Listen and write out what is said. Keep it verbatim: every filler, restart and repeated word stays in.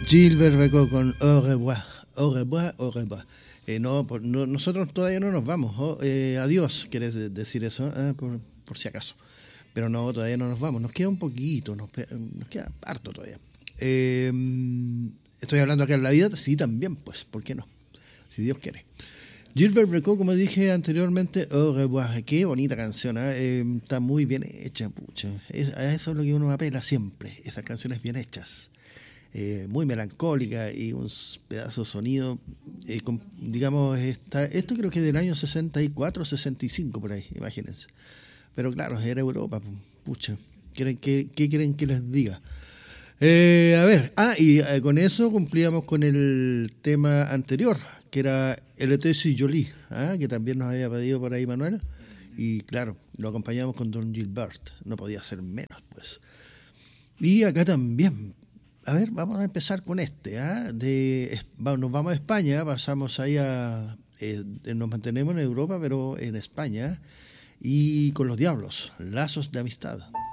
Gilbert Becot con Au revoir, au revoir, au revoir. Eh, no, por, no, nosotros todavía no nos vamos. Oh, eh, adiós, ¿quieres de- decir eso? Ah, por, por si acaso. Pero no, todavía no nos vamos. Nos queda un poquito, nos, pe- nos queda harto todavía. Eh, estoy hablando acá en la vida, sí, también, pues, ¿por qué no? Si Dios quiere. Gilbert Becot, como dije anteriormente, Au revoir, qué bonita canción, ¿eh? Eh, está muy bien hecha, pucha. Es, a eso es lo que uno apela siempre, esas canciones bien hechas. Eh, muy melancólica y un pedazo de sonido, eh, con, digamos, está, esto creo que es del año sesenta y cuatro, sesenta y cinco por ahí, imagínense. Pero claro, era Europa, pucha, ¿quieren que, ¿qué quieren que les diga? Eh, a ver, ah, y eh, con eso cumplíamos con el tema anterior, que era el E T C Jolie, ¿ah? Que también nos había pedido por ahí Manuel, y claro, lo acompañamos con Don Gilbert, no podía ser menos, pues. Y acá también. A ver, vamos a empezar con este. ¿Ah? De, nos vamos a España, pasamos ahí a... Eh, nos mantenemos en Europa, pero en España. Y con los Diablos, Lazos de Amistad.